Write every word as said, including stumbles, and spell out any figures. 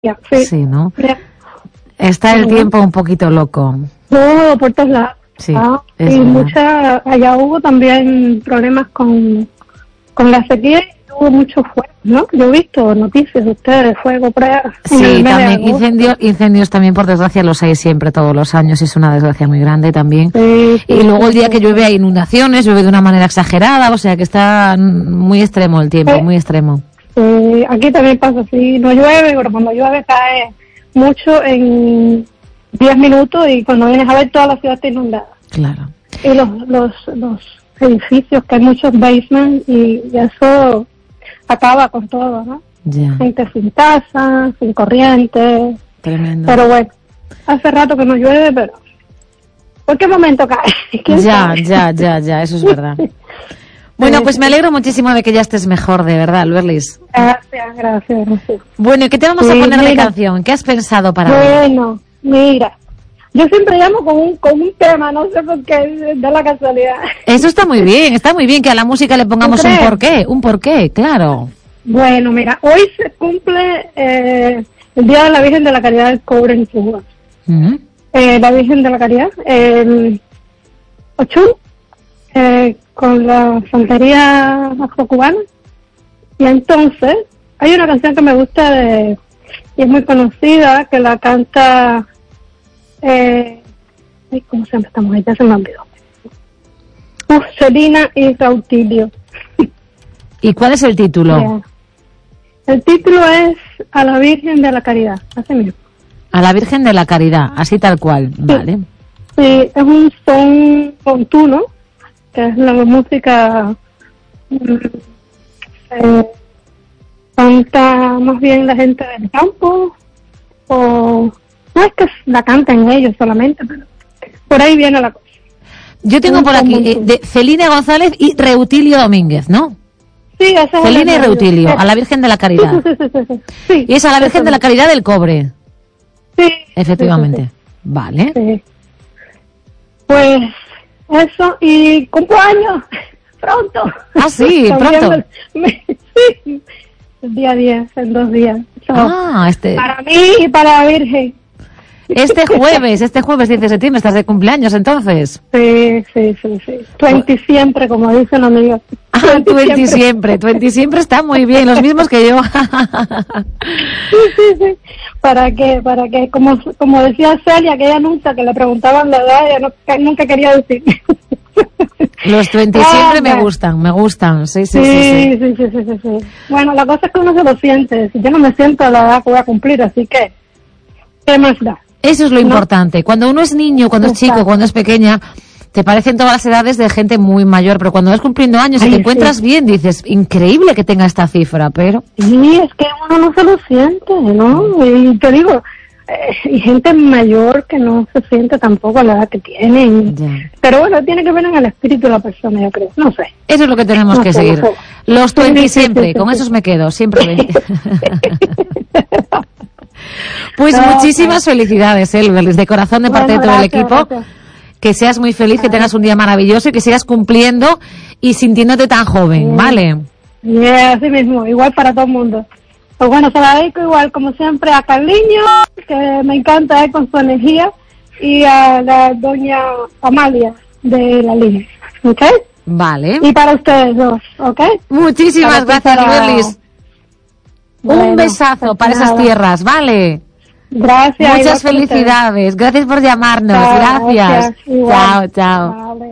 Ya, sí. Sí, ¿no? Ya. Está el tiempo un poquito loco. Todo por todos lados. Sí, Ah, es y verdad. mucha, allá hubo también problemas con, con la sequía, y hubo mucho fuego, ¿no? Yo he visto noticias de ustedes de fuego por allá. en el Sí, mes de también agosto. incendios, incendios también por desgracia los hay siempre todos los años, es una desgracia muy grande también. Sí, sí, Y luego el sí, día sí, que sí. llueve hay inundaciones, llueve de una manera exagerada, o sea que está muy extremo el tiempo, Sí. muy extremo. Sí, aquí también pasa así, no llueve, pero cuando llueve cae mucho en diez minutos y cuando vienes a ver toda la ciudad está inundada. Claro. Y los, los, los edificios, que hay muchos basements y, y eso acaba con todo, ¿no? Ya, Gente sin casa, sin corriente, tremendo. pero bueno, hace rato que no llueve, pero ¿por qué momento cae? ¿Quién Ya, sabe? ya, ya, ya, eso es verdad. Bueno, pues me alegro muchísimo de que ya estés mejor, de verdad, Luerlis. Gracias, gracias, gracias. Bueno, ¿y qué te vamos a Sí, poner de mira. canción? ¿Qué has pensado para hoy? Bueno, mira, yo siempre llamo con un, con un tema, no sé por qué, da la casualidad. Eso está muy bien, está muy bien que a la música le pongamos ¿Tú un crees? porqué, un porqué, claro. Bueno, mira, hoy se cumple eh, el Día de la Virgen de la Caridad del Cobre en Cuba. Mm. Eh, la Virgen de la Caridad, el Ochun, eh, con la santería afrocubana. Y entonces, hay una canción que me gusta de, y es muy conocida, que la canta, eh, ay, ¿cómo se llama esta mujer? Ya se me olvidó. Uf, Celina y Rautilio. ¿Y cuál es el título? Yeah. El título es A la Virgen de la Caridad, así mismo. A la Virgen de la Caridad, así tal cual, vale. Sí, es un son contuno, que es la música mm, eh, canta más bien la gente del campo, o no es que la canten ellos solamente, pero por ahí viene la cosa. Yo tengo Un por aquí son eh, de Celina González y Reutilio Domínguez, ¿no? Sí, ese es Celina y el Reutilio, sí. a la Virgen de la Caridad. Sí, sí, sí, sí, sí, sí. Y es a la Virgen Eso de la mismo. Caridad del Cobre, Sí, efectivamente. sí, sí, Vale. sí. Pues eso, y cumpleaños pronto. Ah, sí, También pronto. me- sí, el día diez, en dos días. So, Ah, este, para mí y para la Virgen. este jueves, este jueves diez de septiembre, estás de cumpleaños entonces. Sí, sí, sí, sí. Twenty siempre, como dicen amigos. Ah, Twenty siempre, Twenty siempre está muy bien, los mismos que yo. Sí, sí, sí. ¿Para qué? ¿Para qué? Como, como decía Celia, que ella nunca, que le preguntaban la edad, ella no, que nunca quería decir. Los Twenty Ah, siempre me bueno. gustan, me gustan, sí, sí, Sí, sí, sí. sí, sí, sí, sí, sí. Bueno, la cosa es que uno se lo siente. Si yo no me siento a la edad que voy a cumplir, así que, ¿qué más da? Eso es lo No. importante. Cuando uno es niño, cuando es chico, Exacto. cuando es pequeña, te parecen todas las edades de gente muy mayor, pero cuando vas cumpliendo años y Ay, te sí. encuentras bien, dices, increíble que tenga esta cifra, pero... Sí, es que uno no se lo siente, ¿no? Y te digo, eh, y gente mayor que no se siente tampoco a la edad que tienen. Ya. Pero bueno, tiene que ver en el espíritu de la persona, yo creo. No sé. Eso es lo que tenemos No que sé, seguir. no sé. Los Sí, Twenty sí, sí, siempre, sí, con sí. esos me quedo, siempre. me- Pues Ok. muchísimas felicidades, Elberlis, de corazón, de parte Bueno, de todo el gracias, equipo. gracias. Que seas muy feliz, que tengas un día maravilloso y que sigas cumpliendo y sintiéndote tan joven, Mm. ¿vale? Yeah, así mismo, igual para todo el mundo. Pues bueno, se la dedico igual, como siempre, a Carliño, que me encanta él con su energía, y a la doña Amalia de la línea, ¿ok? Vale. Y para ustedes dos, ¿ok? Muchísimas Para ti, gracias, para- Elberlis. Bueno, Un besazo pues para esas nada. tierras, ¿vale? Gracias. igual Muchas para ustedes. felicidades. Gracias por llamarnos. Chao, Gracias. gracias, igual. Chao, chao. Vale.